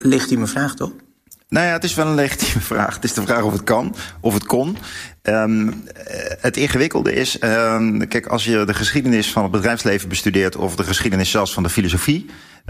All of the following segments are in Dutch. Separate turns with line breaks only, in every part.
Legitieme vraag, toch?
Nou ja, het is wel een legitieme vraag. Het is de vraag of het kan, of het kon. Het ingewikkelde is, kijk, als je de geschiedenis van het bedrijfsleven bestudeert, of de geschiedenis zelfs van de filosofie,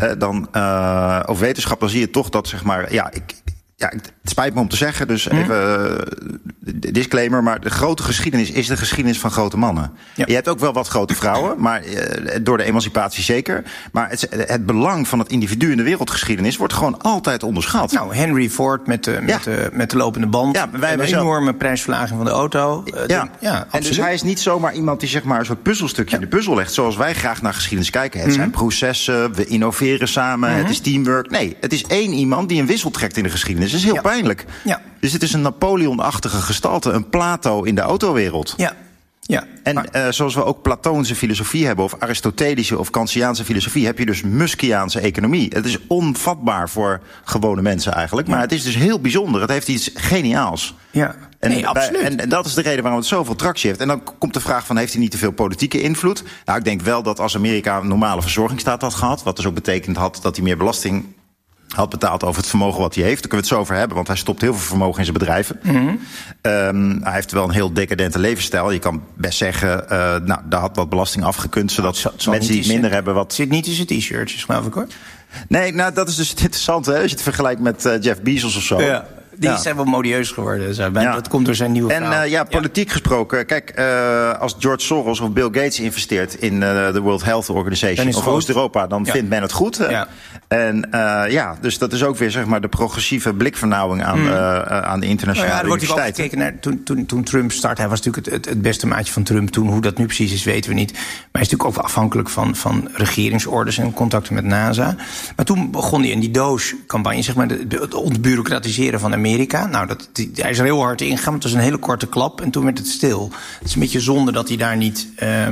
of wetenschap, dan zie je toch dat, zeg maar, het spijt me om te zeggen, dus even disclaimer, maar de grote geschiedenis is de geschiedenis van grote mannen. Ja. Je hebt ook wel wat grote vrouwen, maar door de emancipatie zeker. Maar het belang van het individu in de wereldgeschiedenis wordt gewoon altijd onderschat.
Nou, Henry Ford met de lopende band. Ja, wij hebben een enorme prijsverlaging van de auto.
En dus hij is niet zomaar iemand die, zeg maar, een soort puzzelstukje in de puzzel legt, zoals wij graag naar geschiedenis kijken. Het zijn processen, we innoveren samen, het is teamwork. Nee, het is één iemand die een wissel trekt in de geschiedenis. Dat is heel pijnlijk. Ja. Dus het is een Napoleon-achtige gestalte, een Plato in de autowereld. Ja. Ja, en zoals we ook Platoonse filosofie hebben, of Aristotelische of Kantiaanse filosofie, heb je dus Muskiaanse economie. Het is onvatbaar voor gewone mensen eigenlijk, maar het is dus heel bijzonder. Het heeft iets geniaals. Ja. Absoluut. En dat is de reden waarom het zoveel tractie heeft. En dan komt de vraag van, heeft hij niet te veel politieke invloed? Nou, ik denk wel dat als Amerika een normale verzorgingsstaat had gehad, wat dus ook betekend had dat hij meer belasting had betaald over het vermogen wat hij heeft. Daar kunnen we het zo over hebben, want hij stopt heel veel vermogen in zijn bedrijven. Hij heeft wel een heel decadente levensstijl. Je kan best zeggen, daar had wat belasting afgekund, zodat mensen die het minder hebben wat.
Het zit niet in zijn t-shirtjes, geloof ik, hoor.
Nee, nou, dat is dus interessant, hè, als je het vergelijkt met Jeff Bezos of zo.
Ja. Die zijn wel modieus geworden. Dat komt door zijn nieuwe vrouw.
En politiek gesproken. Kijk, als George Soros of Bill Gates investeert in de World Health Organization of Oost-Europa, dan vindt men het goed. Ja. En dus dat is ook weer, zeg maar, de progressieve blikvernauwing aan de internationale universiteit.
Er wordt ook gekeken naar toen Trump startte. Hij was natuurlijk het beste maatje van Trump toen. Hoe dat nu precies is, weten we niet. Maar hij is natuurlijk ook afhankelijk van regeringsorders en contacten met NASA. Maar toen begon hij in die Doge-campagne, zeg maar, het ontbureaucratiseren van Amerika. Nou, hij is er heel hard ingegaan, maar het was een hele korte klap en toen werd het stil. Het is een beetje zonde dat hij daar niet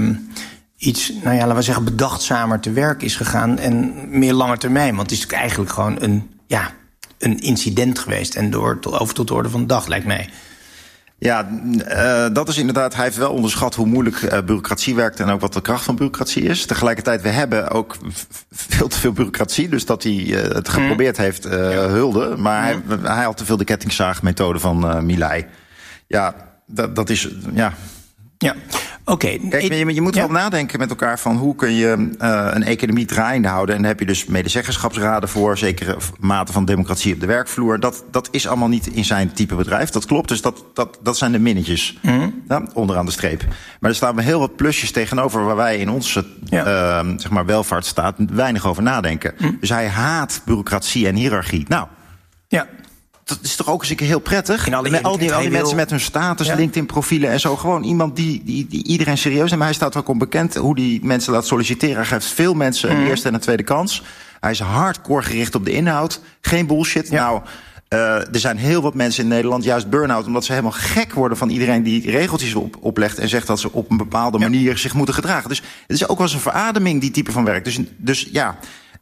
iets, laten we zeggen, bedachtzamer te werk is gegaan en meer lange termijn. Want het is natuurlijk eigenlijk gewoon een incident geweest en over tot de orde van de dag, lijkt mij.
Ja, dat is inderdaad, hij heeft wel onderschat hoe moeilijk bureaucratie werkt en ook wat de kracht van bureaucratie is. Tegelijkertijd, we hebben ook veel te veel bureaucratie, dus dat hij het geprobeerd heeft, hulde. Maar hij had te veel de kettingzaagmethode van Milei. Ja, dat is, ja.
Ja, oké.
Kijk, je moet erop nadenken met elkaar van hoe kun je een economie draaiende houden. En daar heb je dus medezeggenschapsraden voor, zekere mate van democratie op de werkvloer. Dat is allemaal niet in zijn type bedrijf. Dat klopt, dus dat zijn de minnetjes onderaan de streep. Maar er staan heel wat plusjes tegenover waar wij in onze zeg maar welvaartsstaat weinig over nadenken. Dus hij haat bureaucratie en hiërarchie. Nou, ja. Dat is toch ook eens een keer heel prettig? Met al die mensen met hun status, LinkedIn-profielen en zo. Gewoon iemand die iedereen serieus neemt. Maar hij staat ook onbekend hoe die mensen laat solliciteren. Hij geeft veel mensen een eerste en een tweede kans. Hij is hardcore gericht op de inhoud. Geen bullshit. Ja. Nou, er zijn heel wat mensen in Nederland juist burn-out, omdat ze helemaal gek worden van iedereen die regeltjes oplegt en zegt dat ze op een bepaalde manier zich moeten gedragen. Dus het is ook wel eens een verademing, die type van werk. Dus ja.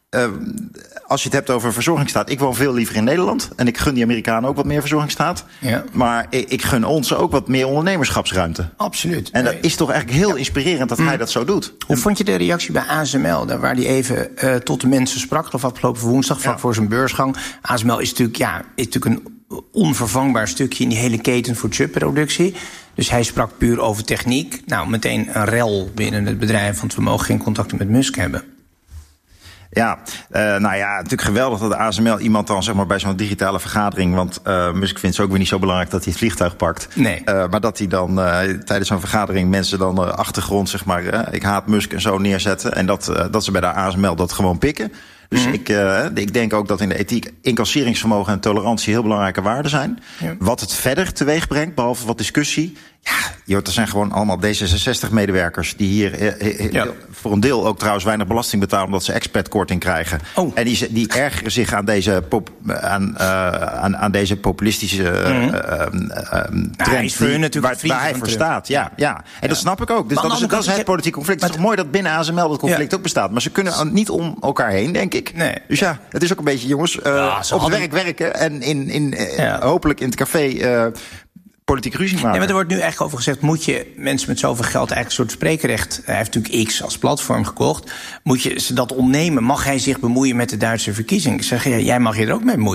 Als je het hebt over verzorgingsstaat, ik woon veel liever in Nederland. En ik gun die Amerikanen ook wat meer verzorgingsstaat. Ja. Maar ik gun ons ook wat meer ondernemerschapsruimte.
Absoluut.
En dat is toch eigenlijk heel inspirerend dat hij dat zo doet.
Hoe vond je de reactie bij ASML? Daar waar hij even tot de mensen sprak, of afgelopen woensdag, vlak voor zijn beursgang. ASML is natuurlijk een onvervangbaar stukje in die hele keten voor chipproductie. Dus hij sprak puur over techniek. Nou, meteen een rel binnen het bedrijf, want we mogen geen contacten met Musk hebben.
Ja, natuurlijk geweldig dat de ASML iemand dan, zeg maar, bij zo'n digitale vergadering, want Musk vindt het ook weer niet zo belangrijk dat hij het vliegtuig pakt. Nee. Maar dat hij dan tijdens zo'n vergadering mensen dan achtergrond, zeg maar, ik haat Musk en zo neerzetten. En dat ze bij de ASML dat gewoon pikken. Dus ik denk ook dat in de ethiek incasseringsvermogen en tolerantie heel belangrijke waarden zijn. Ja. Wat het verder teweeg brengt, behalve wat discussie. Ja, er zijn gewoon allemaal D66-medewerkers die hier voor een deel ook trouwens weinig belasting betalen omdat ze expertkorting krijgen. Oh. En die ergeren zich aan deze populistische trend waar hij voor staat. Ja. En dat snap ik ook. Dus dat is het politiek conflict. Het is toch mooi dat binnen ASML dat conflict ook bestaat. Maar ze kunnen niet om elkaar heen, denk ik. Nee. Dus het is ook een beetje, jongens, op het werk werken en hopelijk in het café politiek ruzie maken.
Ja, maar er wordt nu echt over gezegd, moet je mensen met zoveel geld eigenlijk een soort spreekrecht, hij heeft natuurlijk X als platform gekocht, moet je ze dat ontnemen? Mag hij zich bemoeien met de Duitse verkiezing? Ik zeg, jij mag je er ook mee bemoeien.